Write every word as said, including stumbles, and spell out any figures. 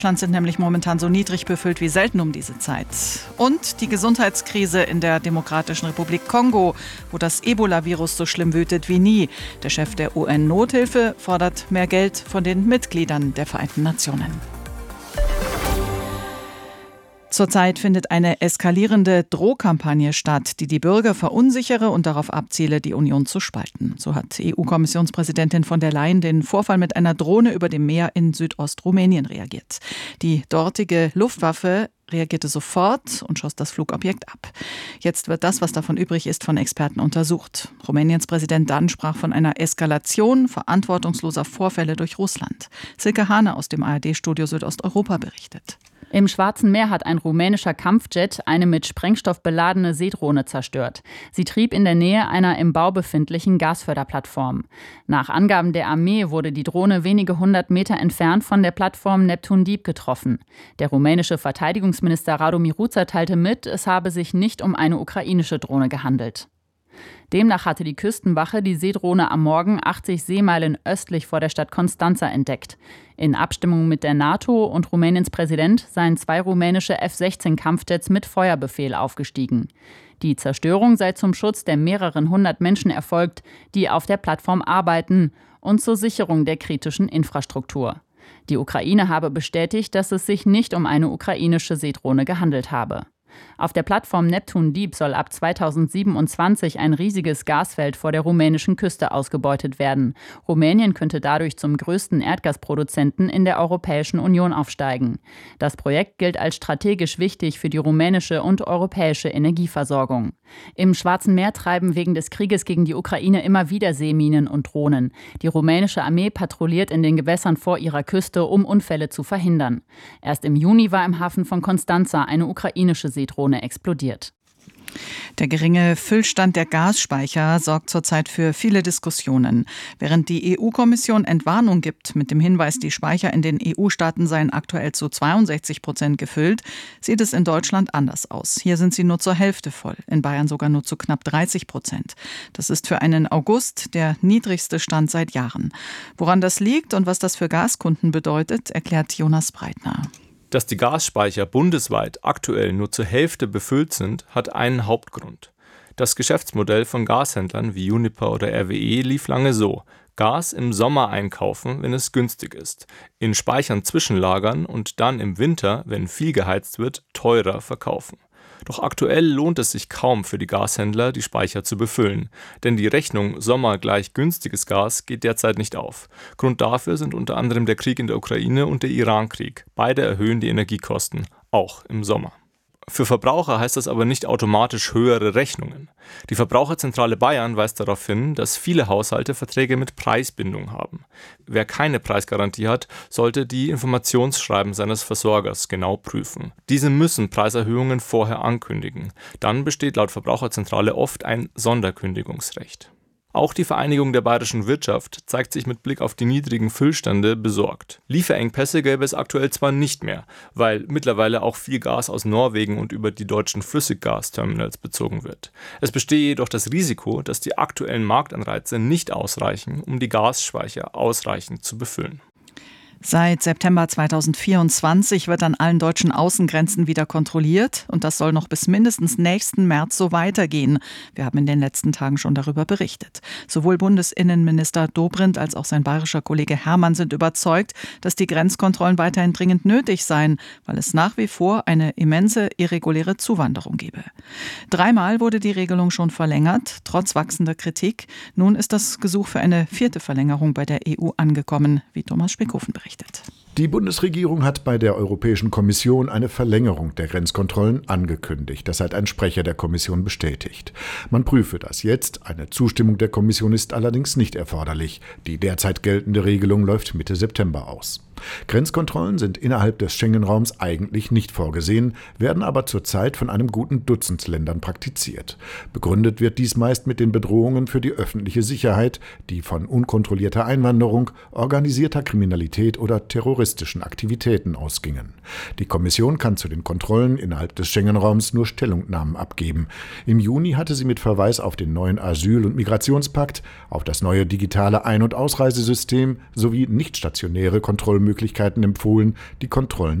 Deutschland sind nämlich momentan so niedrig befüllt wie selten um diese Zeit. Und die Gesundheitskrise in der Demokratischen Republik Kongo, wo das Ebola-Virus so schlimm wütet wie nie. Der Chef der U N-Nothilfe fordert mehr Geld von den Mitgliedern der Vereinten Nationen. Zurzeit findet eine eskalierende Drohkampagne statt, die die Bürger verunsichere und darauf abziele, die Union zu spalten. So hat E U-Kommissionspräsidentin von der Leyen den Vorfall mit einer Drohne über dem Meer in Südostrumänien reagiert. Die dortige Luftwaffe reagierte sofort und schoss das Flugobjekt ab. Jetzt wird das, was davon übrig ist, von Experten untersucht. Rumäniens Präsident dann sprach von einer Eskalation verantwortungsloser Vorfälle durch Russland. Silke Hane aus dem A R D-Studio Südosteuropa berichtet. Im Schwarzen Meer hat ein rumänischer Kampfjet eine mit Sprengstoff beladene Seedrohne zerstört. Sie trieb in der Nähe einer im Bau befindlichen Gasförderplattform. Nach Angaben der Armee wurde die Drohne wenige hundert Meter entfernt von der Plattform Neptun Deep getroffen. Der rumänische Verteidigungsminister Radu Miruța teilte mit, es habe sich nicht um eine ukrainische Drohne gehandelt. Demnach hatte die Küstenwache die Seedrohne am Morgen achtzig Seemeilen östlich vor der Stadt Constanța entdeckt. In Abstimmung mit der NATO und Rumäniens Präsident seien zwei rumänische F sechzehn Kampfjets mit Feuerbefehl aufgestiegen. Die Zerstörung sei zum Schutz der mehreren hundert Menschen erfolgt, die auf der Plattform arbeiten, und zur Sicherung der kritischen Infrastruktur. Die Ukraine habe bestätigt, dass es sich nicht um eine ukrainische Seedrohne gehandelt habe. Auf der Plattform Neptun Deep soll ab zweitausendsiebenundzwanzig ein riesiges Gasfeld vor der rumänischen Küste ausgebeutet werden. Rumänien könnte dadurch zum größten Erdgasproduzenten in der Europäischen Union aufsteigen. Das Projekt gilt als strategisch wichtig für die rumänische und europäische Energieversorgung. Im Schwarzen Meer treiben wegen des Krieges gegen die Ukraine immer wieder Seeminen und Drohnen. Die rumänische Armee patrouilliert in den Gewässern vor ihrer Küste, um Unfälle zu verhindern. Erst im Juni war im Hafen von Constanța eine ukrainische Seedrohne explodiert. Der geringe Füllstand der Gasspeicher sorgt zurzeit für viele Diskussionen. Während die E U-Kommission Entwarnung gibt mit dem Hinweis, die Speicher in den E U-Staaten seien aktuell zu zweiundsechzig Prozent gefüllt, sieht es in Deutschland anders aus. Hier sind sie nur zur Hälfte voll, in Bayern sogar nur zu knapp dreißig Prozent. Das ist für einen August der niedrigste Stand seit Jahren. Woran das liegt und was das für Gaskunden bedeutet, erklärt Jonas Breitner. Dass die Gasspeicher bundesweit aktuell nur zur Hälfte befüllt sind, hat einen Hauptgrund. Das Geschäftsmodell von Gashändlern wie Uniper oder R W E lief lange so: Gas im Sommer einkaufen, wenn es günstig ist, in Speichern zwischenlagern und dann im Winter, wenn viel geheizt wird, teurer verkaufen. Doch aktuell lohnt es sich kaum für die Gashändler, die Speicher zu befüllen, denn die Rechnung Sommer gleich günstiges Gas geht derzeit nicht auf. Grund dafür sind unter anderem der Krieg in der Ukraine und der Iran-Krieg. Beide erhöhen die Energiekosten, auch im Sommer. Für Verbraucher heißt das aber nicht automatisch höhere Rechnungen. Die Verbraucherzentrale Bayern weist darauf hin, dass viele Haushalte Verträge mit Preisbindung haben. Wer keine Preisgarantie hat, sollte die Informationsschreiben seines Versorgers genau prüfen. Diese müssen Preiserhöhungen vorher ankündigen. Dann besteht laut Verbraucherzentrale oft ein Sonderkündigungsrecht. Auch die Vereinigung der bayerischen Wirtschaft zeigt sich mit Blick auf die niedrigen Füllstände besorgt. Lieferengpässe gäbe es aktuell zwar nicht mehr, weil mittlerweile auch viel Gas aus Norwegen und über die deutschen Flüssiggasterminals bezogen wird. Es bestehe jedoch das Risiko, dass die aktuellen Marktanreize nicht ausreichen, um die Gasspeicher ausreichend zu befüllen. Seit September zweitausendvierundzwanzig wird an allen deutschen Außengrenzen wieder kontrolliert und das soll noch bis mindestens nächsten März so weitergehen. Wir haben in den letzten Tagen schon darüber berichtet. Sowohl Bundesinnenminister Dobrindt als auch sein bayerischer Kollege Hermann sind überzeugt, dass die Grenzkontrollen weiterhin dringend nötig seien, weil es nach wie vor eine immense irreguläre Zuwanderung gebe. Dreimal wurde die Regelung schon verlängert, trotz wachsender Kritik. Nun ist das Gesuch für eine vierte Verlängerung bei der E U angekommen, wie Thomas Spickhofen berichtet. Die Bundesregierung hat bei der Europäischen Kommission eine Verlängerung der Grenzkontrollen angekündigt. Das hat ein Sprecher der Kommission bestätigt. Man prüfe das jetzt. Eine Zustimmung der Kommission ist allerdings nicht erforderlich. Die derzeit geltende Regelung läuft Mitte September aus. Grenzkontrollen sind innerhalb des Schengen-Raums eigentlich nicht vorgesehen, werden aber zurzeit von einem guten Dutzend Ländern praktiziert. Begründet wird dies meist mit den Bedrohungen für die öffentliche Sicherheit, die von unkontrollierter Einwanderung, organisierter Kriminalität oder Terrorismus terroristischen Aktivitäten ausgingen. Die Kommission kann zu den Kontrollen innerhalb des Schengen-Raums nur Stellungnahmen abgeben. Im Juni hatte sie mit Verweis auf den neuen Asyl- und Migrationspakt, auf das neue digitale Ein- und Ausreisesystem sowie nicht stationäre Kontrollmöglichkeiten empfohlen, die Kontrollen